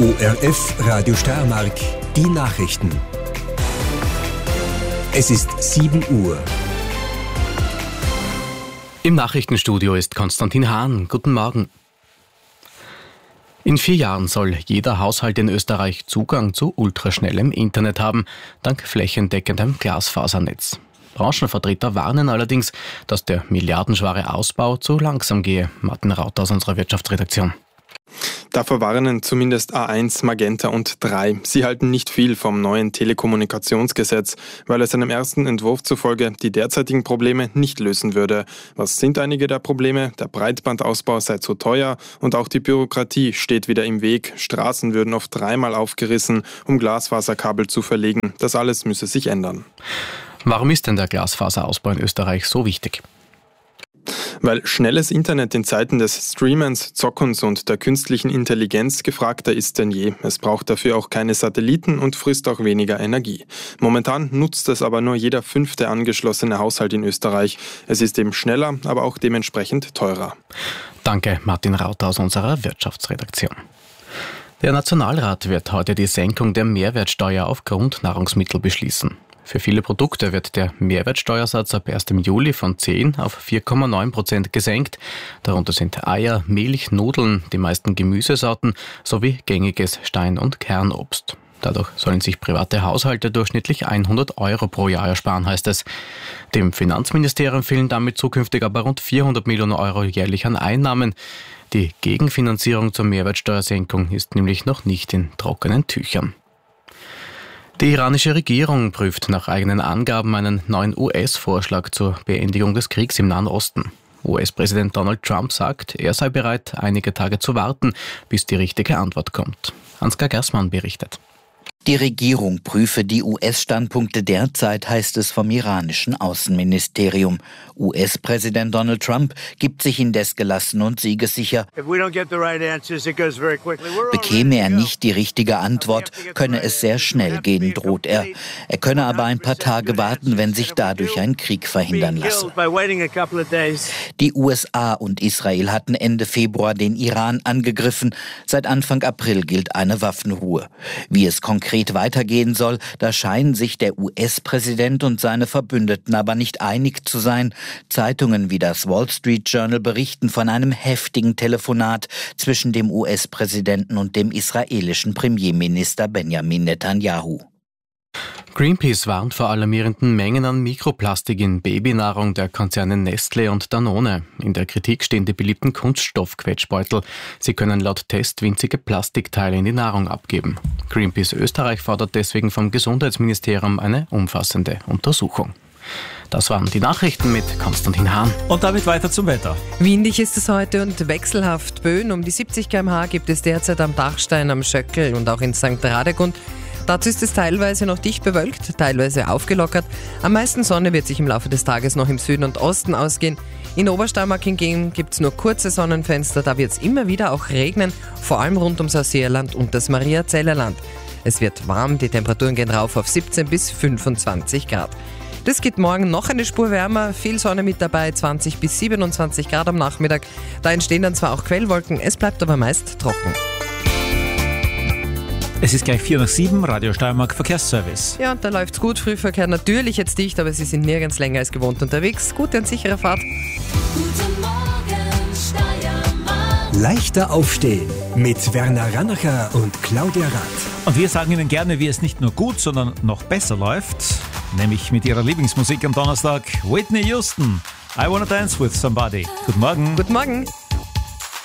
ORF Radio Steiermark, die Nachrichten. Es ist 7 Uhr. Im Nachrichtenstudio ist Konstantin Hahn. Guten Morgen. In 4 Jahren soll jeder Haushalt in Österreich Zugang zu ultraschnellem Internet haben, dank flächendeckendem Glasfasernetz. Branchenvertreter warnen allerdings, dass der milliardenschwere Ausbau zu langsam gehe. Martin Rauter aus unserer Wirtschaftsredaktion. Davor warnen zumindest A1, Magenta und 3. Sie halten nicht viel vom neuen Telekommunikationsgesetz, weil es einem ersten Entwurf zufolge die derzeitigen Probleme nicht lösen würde. Was sind einige der Probleme? Der Breitbandausbau sei zu teuer und auch die Bürokratie steht wieder im Weg. Straßen würden oft 3-mal aufgerissen, um Glasfaserkabel zu verlegen. Das alles müsse sich ändern. Warum ist denn der Glasfaserausbau in Österreich so wichtig? Weil schnelles Internet in Zeiten des Streamens, Zockens und der künstlichen Intelligenz gefragter ist denn je. Es braucht dafür auch keine Satelliten und frisst auch weniger Energie. Momentan nutzt es aber nur jeder 5. angeschlossene Haushalt in Österreich. Es ist eben schneller, aber auch dementsprechend teurer. Danke, Martin Rauter aus unserer Wirtschaftsredaktion. Der Nationalrat wird heute die Senkung der Mehrwertsteuer auf Grundnahrungsmittel beschließen. Für viele Produkte wird der Mehrwertsteuersatz ab 1. Juli von 10 auf 4,9% gesenkt. Darunter sind Eier, Milch, Nudeln, die meisten Gemüsesorten sowie gängiges Stein- und Kernobst. Dadurch sollen sich private Haushalte durchschnittlich 100 Euro pro Jahr ersparen, heißt es. Dem Finanzministerium fehlen damit zukünftig aber rund 400 Millionen Euro jährlich an Einnahmen. Die Gegenfinanzierung zur Mehrwertsteuersenkung ist nämlich noch nicht in trockenen Tüchern. Die iranische Regierung prüft nach eigenen Angaben einen neuen US-Vorschlag zur Beendigung des Kriegs im Nahen Osten. US-Präsident Donald Trump sagt, er sei bereit, einige Tage zu warten, bis die richtige Antwort kommt. Ansgar Gersmann berichtet. Die Regierung prüfe die US-Standpunkte derzeit, heißt es vom iranischen Außenministerium. US-Präsident Donald Trump gibt sich indes gelassen und siegessicher. Bekäme er nicht die richtige Antwort, könne es sehr schnell gehen, droht er. Er könne aber ein paar Tage warten, wenn sich dadurch ein Krieg verhindern lasse. Die USA und Israel hatten Ende Februar den Iran angegriffen. Seit Anfang April gilt eine Waffenruhe. Wie es konkret weitergehen soll, da scheinen sich der US-Präsident und seine Verbündeten aber nicht einig zu sein. Zeitungen wie das Wall Street Journal berichten von einem heftigen Telefonat zwischen dem US-Präsidenten und dem israelischen Premierminister Benjamin Netanyahu. Greenpeace warnt vor alarmierenden Mengen an Mikroplastik in Babynahrung der Konzerne Nestlé und Danone. In der Kritik stehen die beliebten Kunststoffquetschbeutel. Sie können laut Test winzige Plastikteile in die Nahrung abgeben. Greenpeace Österreich fordert deswegen vom Gesundheitsministerium eine umfassende Untersuchung. Das waren die Nachrichten mit Konstantin Hahn. Und damit weiter zum Wetter. Windig ist es heute und wechselhaft. Böen um die 70 km/h gibt es derzeit am Dachstein, am Schöckel und auch in St. Radegund. Dazu ist es teilweise noch dicht bewölkt, teilweise aufgelockert. Am meisten Sonne wird sich im Laufe des Tages noch im Süden und Osten ausgehen. In Obersteiermark hingegen gibt es nur kurze Sonnenfenster, da wird es immer wieder auch regnen, vor allem rund ums Ausseerland und das Mariazellerland. Es wird warm, die Temperaturen gehen rauf auf 17 bis 25 Grad. Das geht morgen noch eine Spur wärmer, viel Sonne mit dabei, 20 bis 27 Grad am Nachmittag. Da entstehen dann zwar auch Quellwolken, es bleibt aber meist trocken. Es ist gleich 6:04, Radio Steiermark Verkehrsservice. Ja, und da läuft's gut. Frühverkehr natürlich jetzt dicht, aber Sie sind nirgends länger als gewohnt unterwegs. Gute und sichere Fahrt. Guten Morgen, Steiermark. Leichter aufstehen mit Werner Rannacher und Claudia Rath. Und wir sagen Ihnen gerne, wie es nicht nur gut, sondern noch besser läuft. Nämlich mit Ihrer Lieblingsmusik am Donnerstag. Whitney Houston, I Wanna Dance With Somebody. Guten Morgen. Guten Morgen.